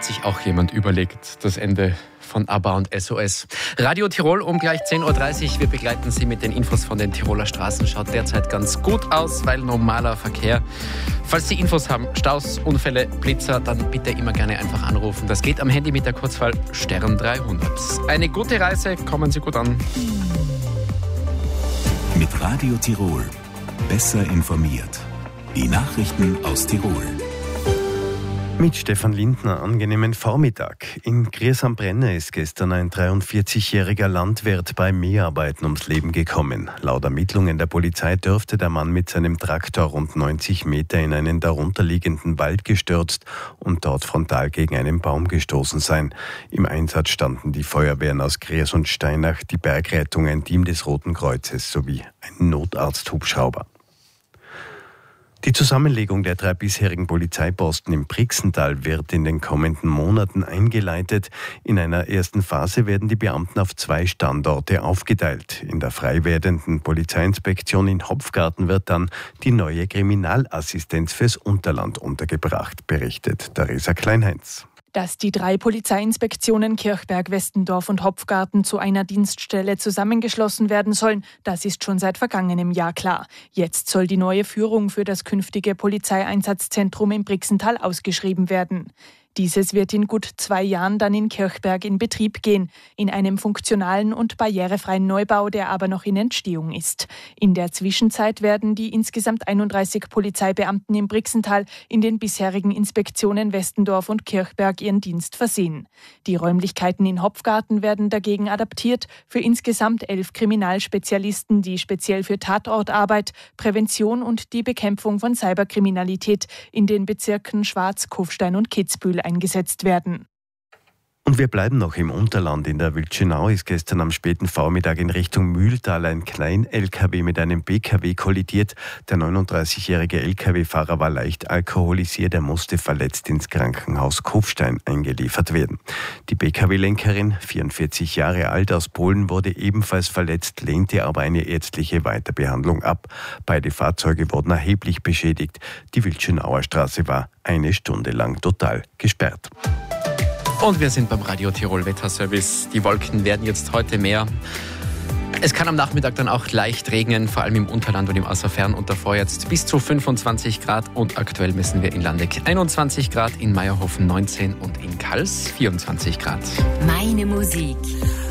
sich auch jemand überlegt, das Ende von ABBA und SOS. Radio Tirol um gleich 10.30 Uhr. Wir begleiten Sie mit den Infos von den Tiroler Straßen. Schaut derzeit ganz gut aus, weil normaler Verkehr. Falls Sie Infos haben, Staus, Unfälle, Blitzer, dann bitte immer gerne einfach anrufen. Das geht am Handy mit der Kurzwahl Stern 300. Eine gute Reise, kommen Sie gut an. Mit Radio Tirol. Besser informiert. Die Nachrichten aus Tirol. Mit Stefan Lindner, angenehmen Vormittag. In Gries am Brenner ist gestern ein 43-jähriger Landwirt bei Mäharbeiten ums Leben gekommen. Laut Ermittlungen der Polizei dürfte der Mann mit seinem Traktor rund 90 Meter in einen darunterliegenden Wald gestürzt und dort frontal gegen einen Baum gestoßen sein. Im Einsatz standen die Feuerwehren aus Gries und Steinach, die Bergrettung, ein Team des Roten Kreuzes sowie ein Notarzthubschrauber. Die Zusammenlegung der 3 bisherigen Polizeiposten im Brixental wird in den kommenden Monaten eingeleitet. In einer ersten Phase werden die Beamten auf 2 Standorte aufgeteilt. In der frei werdenden Polizeiinspektion in Hopfgarten wird dann die neue Kriminalassistenz fürs Unterland untergebracht, berichtet Theresa Kleinheinz. Dass die 3 Polizeiinspektionen Kirchberg, Westendorf und Hopfgarten zu einer Dienststelle zusammengeschlossen werden sollen, das ist schon seit vergangenem Jahr klar. Jetzt soll die neue Führung für das künftige Polizeieinsatzzentrum im Brixental ausgeschrieben werden. Dieses wird in gut 2 Jahren dann in Kirchberg in Betrieb gehen, in einem funktionalen und barrierefreien Neubau, der aber noch in Entstehung ist. In der Zwischenzeit werden die insgesamt 31 Polizeibeamten im Brixental in den bisherigen Inspektionen Westendorf und Kirchberg ihren Dienst versehen. Die Räumlichkeiten in Hopfgarten werden dagegen adaptiert für insgesamt 11 Kriminalspezialisten, die speziell für Tatortarbeit, Prävention und die Bekämpfung von Cyberkriminalität in den Bezirken Schwarz, Kufstein und Kitzbühel eingesetzt werden. Und wir bleiben noch im Unterland. In der Wildschönau ist gestern am späten Vormittag in Richtung Mühltal ein Klein-LKW mit einem PKW kollidiert. Der 39-jährige LKW-Fahrer war leicht alkoholisiert. Er musste verletzt ins Krankenhaus Kufstein eingeliefert werden. Die PKW-Lenkerin, 44 Jahre alt, aus Polen, wurde ebenfalls verletzt, lehnte aber eine ärztliche Weiterbehandlung ab. Beide Fahrzeuge wurden erheblich beschädigt. Die Wildschönauer Straße war 1 Stunde lang total gesperrt. Und wir sind beim Radio Tirol Wetterservice. Die Wolken werden jetzt heute mehr. Es kann am Nachmittag dann auch leicht regnen, vor allem im Unterland und im Außerfern. Und davor jetzt bis zu 25 Grad. Und aktuell messen wir in Landeck 21 Grad, in Meierhofen 19 und in Kals 24 Grad. Meine Musik.